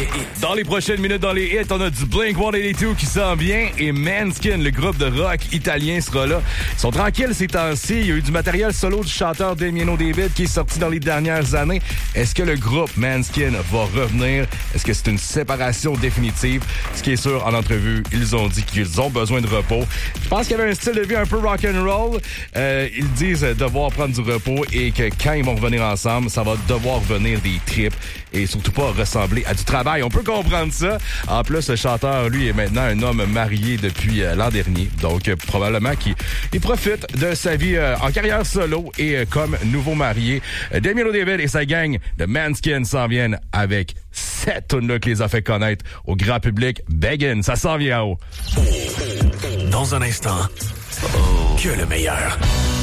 hits. Dans les prochaines minutes, dans les hits, on a du Blink-182 qui s'en vient et Manskin, le groupe de rock italien, sera là. Ils sont tranquilles ces temps-ci. Il y a eu du matériel solo du chanteur Damiano David qui est sorti dans les dernières années. Est-ce que le groupe Manskin va revenir? Est-ce que c'est une séparation définitive? Ce qui est sûr, en entrevue, ils ont dit qu'ils ont besoin de repos. Je pense qu'il y avait un style de vie un peu rock'n'roll. Ils disent devoir prendre du repos et que quand ils vont revenir ensemble, ça va devoir venir des tripes et surtout pas ressembler à du travail. On peut comprendre ça. En plus, le chanteur, lui, est maintenant un homme marié depuis l'an dernier. Donc, probablement qu'il profite de sa vie en carrière solo et comme nouveau marié. Damiano David et sa gang de Manskin s'en viennent avec cette tune-là qui les a fait connaître au grand public. Beggin', ça s'en vient en haut. Dans un instant, que le meilleur.